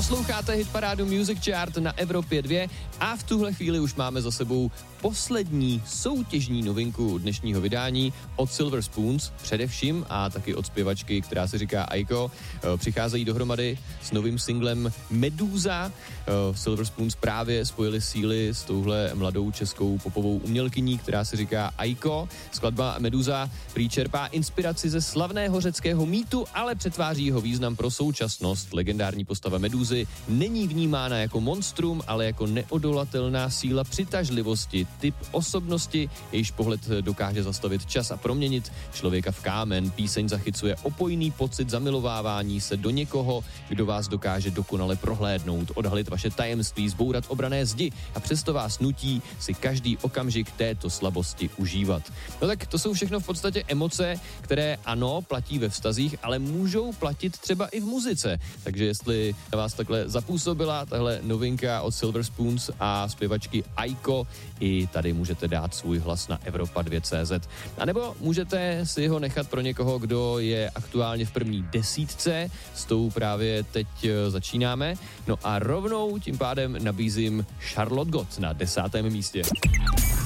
Posloucháte hitparádu Music Chart na Evropě 2 a v tuhle chvíli už máme za sebou poslední soutěžní novinku dnešního vydání od Silver Spoons, především a taky od zpěvačky, která se říká Aiko. Přicházejí dohromady s novým singlem Meduza. Silver Spoons právě spojili síly s touhle mladou českou popovou umělkyní, která se říká Aiko. Skladba Meduza prý čerpá inspiraci ze slavného řeckého mýtu, ale přetváří jeho význam pro současnost. Legendární postava Meduzy není vnímána jako monstrum, ale jako neodolatelná síla přitažlivosti, typ osobnosti, jejíž pohled dokáže zastavit čas a proměnit člověka v kámen. Píseň zachycuje opojný pocit zamilovávání se do někoho, kdo vás dokáže dokonale prohlédnout, odhalit vaše tajemství, zbourat obranné zdi a přesto vás nutí si každý okamžik této slabosti užívat. No tak to jsou všechno v podstatě emoce, které ano, platí ve vztazích, ale můžou platit třeba i v muzice. Takže jestli na vás takhle zapůsobila tahle novinka od Silver Spoons a zpěvačky Aiko, i tady můžete dát svůj hlas na Evropa2.cz. A nebo můžete si ho nechat pro někoho, kdo je aktuálně v první desítce, s tou právě teď začínáme. No a rovnou tím pádem nabízím Charlotte Gott na 10. místě.